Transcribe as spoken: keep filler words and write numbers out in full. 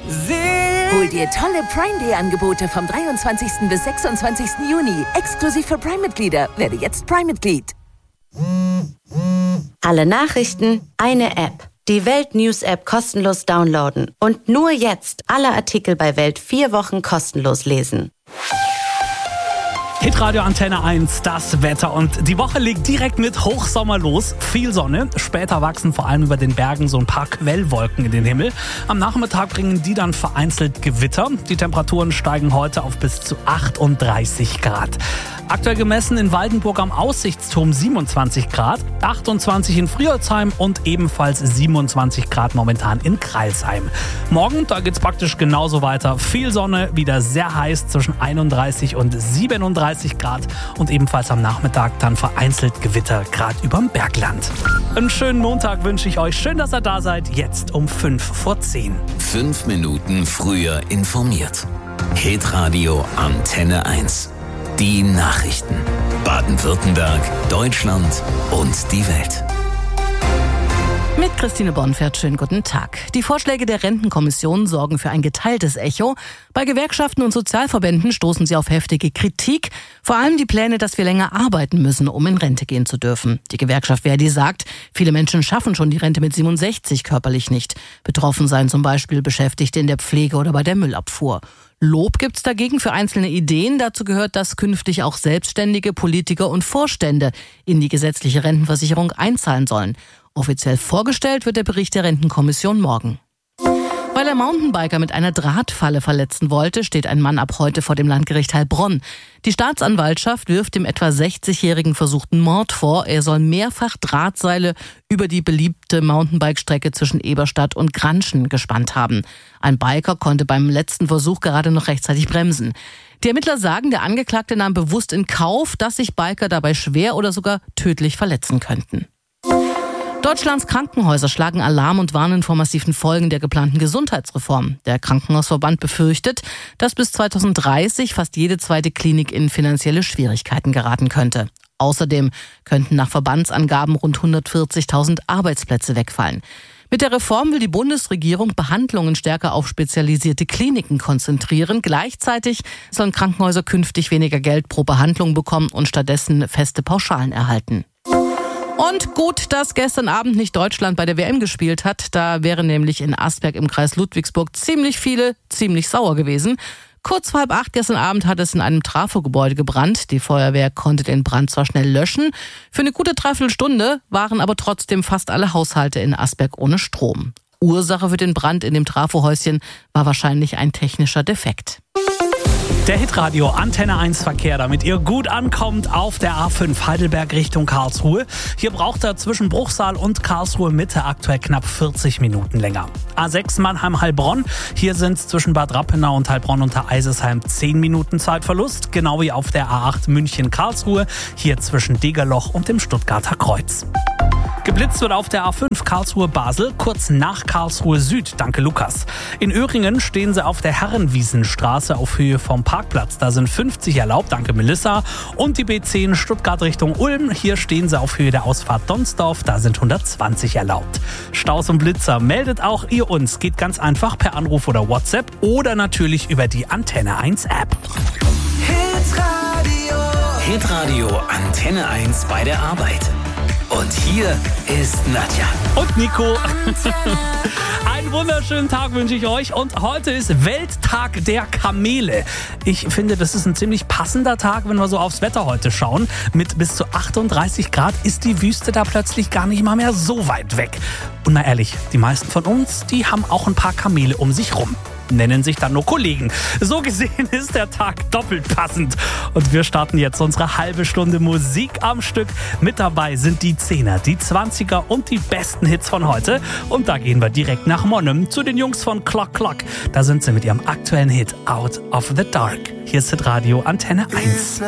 Hol dir tolle Prime Day Angebote vom dreiundzwanzigsten bis sechsundzwanzigsten Juni. Exklusiv für Prime-Mitglieder. Werde jetzt Prime-Mitglied. Alle Nachrichten, eine App. Die Welt News App kostenlos downloaden. Und nur jetzt alle Artikel bei Welt vier Wochen kostenlos lesen. Hitradio Antenne eins, das Wetter. Und die Woche legt direkt mit Hochsommer los. Viel Sonne. Später wachsen vor allem über den Bergen so ein paar Quellwolken in den Himmel. Am Nachmittag bringen die dann vereinzelt Gewitter. Die Temperaturen steigen heute auf bis zu achtunddreißig Grad. Aktuell gemessen in Waldenburg am Aussichtsturm siebenundzwanzig Grad, achtundzwanzig in Friolzheim und ebenfalls siebenundzwanzig Grad momentan in Crailsheim. Morgen, da geht's praktisch genauso weiter. Viel Sonne, wieder sehr heiß zwischen einunddreißig und siebenunddreißig Grad und ebenfalls am Nachmittag dann vereinzelt Gewitter, gerade überm Bergland. Einen schönen Montag wünsche ich euch. Schön, dass ihr da seid. Jetzt um fünf vor zehn. Fünf Minuten früher informiert. Hitradio Antenne eins. Die Nachrichten. Baden-Württemberg, Deutschland und die Welt. Mit Christine Bonfert, schönen guten Tag. Die Vorschläge der Rentenkommission sorgen für ein geteiltes Echo. Bei Gewerkschaften und Sozialverbänden stoßen sie auf heftige Kritik. Vor allem die Pläne, dass wir länger arbeiten müssen, um in Rente gehen zu dürfen. Die Gewerkschaft Verdi sagt, viele Menschen schaffen schon die Rente mit siebenundsechzig körperlich nicht. Betroffen seien zum Beispiel Beschäftigte in der Pflege oder bei der Müllabfuhr. Lob gibt's dagegen für einzelne Ideen. Dazu gehört, dass künftig auch Selbstständige, Politiker und Vorstände in die gesetzliche Rentenversicherung einzahlen sollen. Offiziell vorgestellt wird der Bericht der Rentenkommission morgen. Weil er Mountainbiker mit einer Drahtfalle verletzen wollte, steht ein Mann ab heute vor dem Landgericht Heilbronn. Die Staatsanwaltschaft wirft dem etwa sechzigjährigen versuchten Mord vor. Er soll mehrfach Drahtseile über die beliebte Mountainbike-Strecke zwischen Eberstadt und Granschen gespannt haben. Ein Biker konnte beim letzten Versuch gerade noch rechtzeitig bremsen. Die Ermittler sagen, der Angeklagte nahm bewusst in Kauf, dass sich Biker dabei schwer oder sogar tödlich verletzen könnten. Deutschlands Krankenhäuser schlagen Alarm und warnen vor massiven Folgen der geplanten Gesundheitsreform. Der Krankenhausverband befürchtet, dass bis zweitausenddreißig fast jede zweite Klinik in finanzielle Schwierigkeiten geraten könnte. Außerdem könnten nach Verbandsangaben rund hundertvierzigtausend Arbeitsplätze wegfallen. Mit der Reform will die Bundesregierung Behandlungen stärker auf spezialisierte Kliniken konzentrieren. Gleichzeitig sollen Krankenhäuser künftig weniger Geld pro Behandlung bekommen und stattdessen feste Pauschalen erhalten. Und gut, dass gestern Abend nicht Deutschland bei der W M gespielt hat. Da wären nämlich in Asberg im Kreis Ludwigsburg ziemlich viele ziemlich sauer gewesen. Kurz vor halb acht gestern Abend hat es in einem Trafogebäude gebrannt. Die Feuerwehr konnte den Brand zwar schnell löschen. Für eine gute Dreiviertelstunde waren aber trotzdem fast alle Haushalte in Asberg ohne Strom. Ursache für den Brand in dem Trafohäuschen war wahrscheinlich ein technischer Defekt. Der Hitradio Antenne eins Verkehr, damit ihr gut ankommt auf der A fünf Heidelberg Richtung Karlsruhe. Hier braucht er zwischen Bruchsal und Karlsruhe Mitte aktuell knapp vierzig Minuten länger. A sechs Mannheim-Heilbronn. Hier sind es zwischen Bad Rappenau und Heilbronn unter Eisesheim zehn Minuten Zeitverlust. Genau wie auf der A acht München-Karlsruhe. Hier zwischen Degerloch und dem Stuttgarter Kreuz. Geblitzt wird auf der A fünf Karlsruhe-Basel, kurz nach Karlsruhe Süd. Danke, Lukas. In Öhringen stehen sie auf der Herrenwiesenstraße auf Höhe vom Parkplatz. Da sind fünfzig erlaubt. Danke, Melissa. Und die B zehn Stuttgart Richtung Ulm. Hier stehen sie auf Höhe der Ausfahrt Donsdorf. Da sind hundertzwanzig erlaubt. Staus und Blitzer meldet auch ihr uns. Geht ganz einfach per Anruf oder WhatsApp oder natürlich über die Antenne eins App. Hitradio. Hitradio Antenne eins bei der Arbeit. Und hier ist Nadja. Und Nico. Einen wunderschönen Tag wünsche ich euch. Und heute ist Welttag der Kamele. Ich finde, das ist ein ziemlich passender Tag, wenn wir so aufs Wetter heute schauen. Mit bis zu achtunddreißig Grad ist die Wüste da plötzlich gar nicht mal mehr so weit weg. Und mal ehrlich, die meisten von uns, die haben auch ein paar Kamele um sich rum. Nennen sich dann nur Kollegen. So gesehen ist der Tag doppelt passend. Und wir starten jetzt unsere halbe Stunde Musik am Stück. Mit dabei sind die Zehner, die Zwanziger und die besten Hits von heute. Und da gehen wir direkt nach Monnem zu den Jungs von Clock Clock. Da sind sie mit ihrem aktuellen Hit Out of the Dark. Hier ist Hitradio Antenne eins.